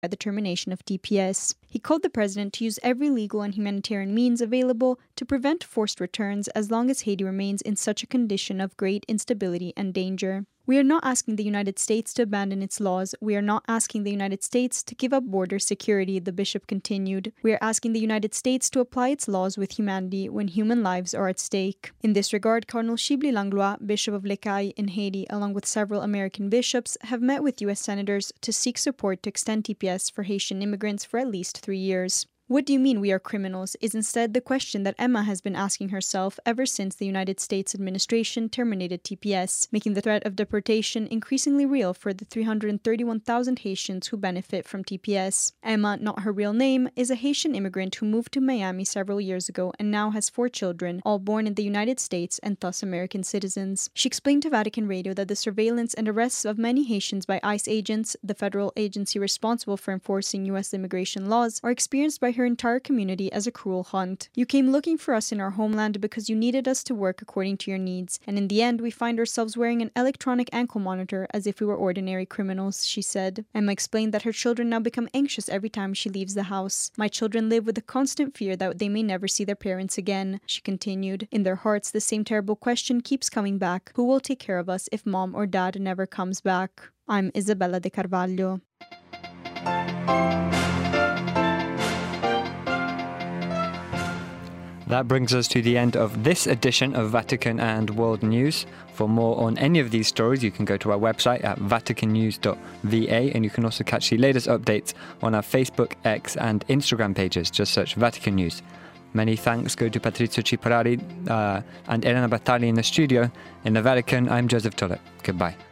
the termination of TPS. He called the president to use every legal and humanitarian means available to prevent forced returns as long as Haiti remains in such a condition of great instability and danger. We are not asking the United States to abandon its laws. We are not asking the United States to give up border security, the bishop continued. We are asking the United States to apply its laws with humanity when human lives are at stake. In this regard, Cardinal Chibli Langlois, Bishop of Les Cayes in Haiti, along with several American bishops, have met with U.S. senators to seek support to extend TPS for Haitian immigrants for at least 3 years. What do you mean we are criminals is instead the question that Emma has been asking herself ever since the United States administration terminated TPS, making the threat of deportation increasingly real for the 331,000 Haitians who benefit from TPS. Emma, not her real name, is a Haitian immigrant who moved to Miami several years ago and now has 4 children, all born in the United States and thus American citizens. She explained to Vatican Radio that the surveillance and arrests of many Haitians by ICE agents, the federal agency responsible for enforcing U.S. immigration laws, are experienced by her entire community as a cruel hunt. You came looking for us in our homeland because you needed us to work according to your needs, and in the end we find ourselves wearing an electronic ankle monitor as if we were ordinary criminals, she said. Emma explained that her children now become anxious every time she leaves the house. My children live with the constant fear that they may never see their parents again, she continued. In their hearts, the same terrible question keeps coming back. Who will take care of us if mom or dad never comes back? I'm Isabella de Carvalho. That brings us to the end of this edition of Vatican and World News. For more on any of these stories, you can go to our website at vaticannews.va, and you can also catch the latest updates on our Facebook, X and Instagram pages. Just search Vatican News. Many thanks go to Patrizio Ciparari and Elena Battaglia in the studio. In the Vatican, I'm Joseph Tullett. Goodbye.